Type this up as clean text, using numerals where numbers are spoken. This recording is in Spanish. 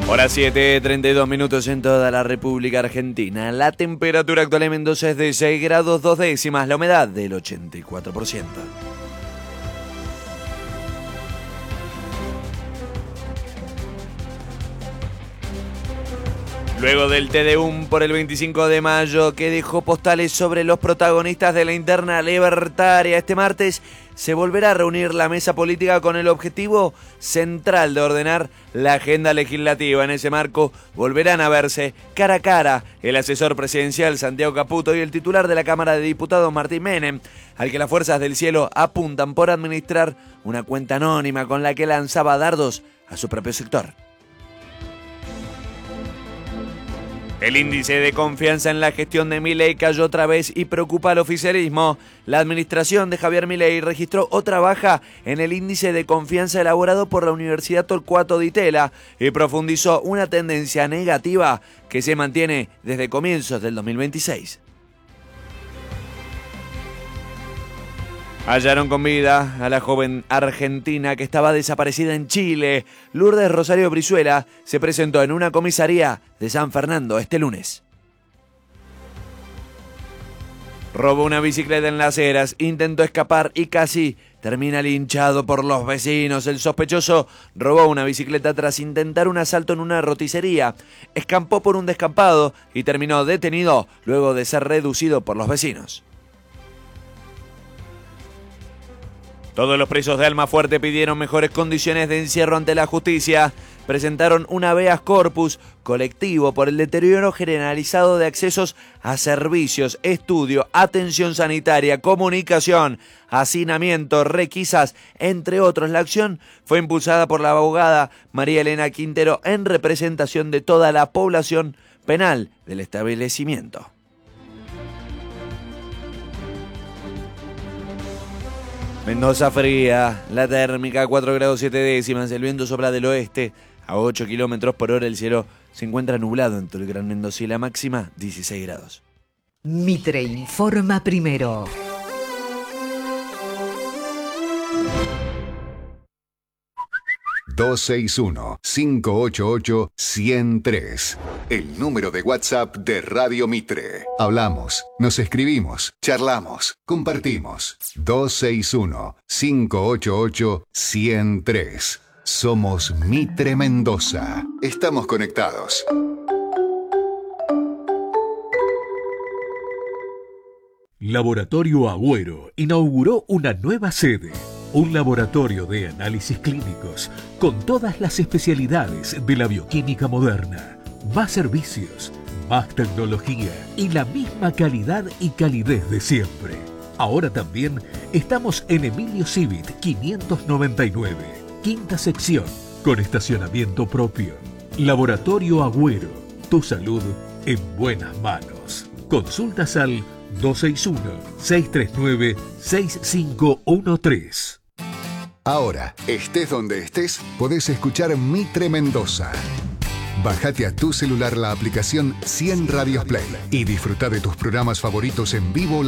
Hora 7, 32 minutos en toda la República Argentina. La temperatura actual en Mendoza es de 6 grados 2 décimas, la humedad del 84%. Luego del TDUM por el 25 de mayo, que dejó postales sobre los protagonistas de la interna libertaria, este martes se volverá a reunir la mesa política con el objetivo central de ordenar la agenda legislativa. En ese marco volverán a verse cara a cara el asesor presidencial Santiago Caputo y el titular de la Cámara de Diputados Martín Menem, al que las fuerzas del cielo apuntan por administrar una cuenta anónima con la que lanzaba dardos a su propio sector. El índice de confianza en la gestión de Milei cayó otra vez y preocupa al oficialismo. La administración de Javier Milei registró otra baja en el índice de confianza elaborado por la Universidad Torcuato Di Tella y profundizó una tendencia negativa que se mantiene desde comienzos del 2026. Hallaron con vida a la joven argentina que estaba desaparecida en Chile. Lourdes Rosario Brizuela se presentó en una comisaría de San Fernando este lunes. Robó una bicicleta en Las Heras, intentó escapar y casi termina linchado por los vecinos. El sospechoso robó una bicicleta tras intentar un asalto en una roticería. Escampó por un descampado y terminó detenido luego de ser reducido por los vecinos. Todos los presos de Almafuerte pidieron mejores condiciones de encierro ante la justicia. Presentaron un habeas corpus colectivo por el deterioro generalizado de accesos a servicios, estudio, atención sanitaria, comunicación, hacinamiento, requisas, entre otros. La acción fue impulsada por la abogada María Elena Quintero en representación de toda la población penal del establecimiento. Mendoza fría, la térmica 4 grados 7 décimas, el viento sopla del oeste a 8 kilómetros por hora, el cielo se encuentra nublado entre el Gran Mendoza y la máxima 16 grados. Mitre informa primero. ...261-588-103... el número de WhatsApp de Radio Mitre. Hablamos, nos escribimos, charlamos, compartimos. 261-588-103. Somos Mitre Mendoza. Estamos conectados. Laboratorio Agüero inauguró una nueva sede. Un laboratorio de análisis clínicos con todas las especialidades de la bioquímica moderna. Más servicios, más tecnología y la misma calidad y calidez de siempre. Ahora también estamos en Emilio Civit 599, quinta sección, con estacionamiento propio. Laboratorio Agüero, tu salud en buenas manos. Consultas al 261-639-6513. Ahora, estés donde estés, podés escuchar Mitre Mendoza. Bájate a tu celular la aplicación 100 Radios Play y disfruta de tus programas favoritos en vivo.